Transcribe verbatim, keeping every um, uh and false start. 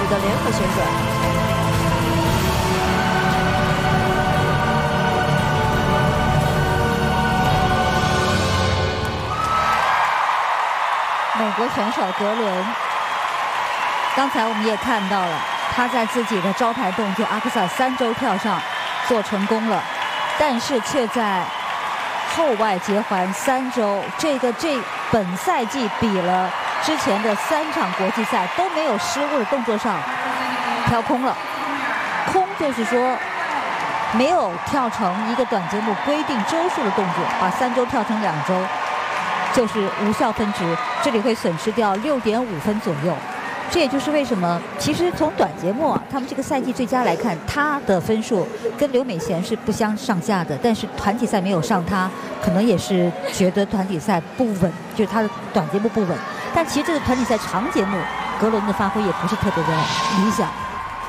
的联合旋转。美国选手格伦，刚才我们也看到了，他在自己的招牌动作阿克萨三周跳上做成功了，但是却在后外结环三周，这个这本赛季比了之前的三场国际赛都没有失误的动作上跳空了。空就是说没有跳成一个短节目规定周数的动作，把三周跳成两周。就是无效分值，这里会损失掉六点五分左右。这也就是为什么，其实从短节目啊，他们这个赛季最佳来看，他的分数跟刘美贤是不相上下的。但是团体赛没有上他，可能也是觉得团体赛不稳，就是他的短节目不稳。但其实这个团体赛长节目，格伦的发挥也不是特别的理想。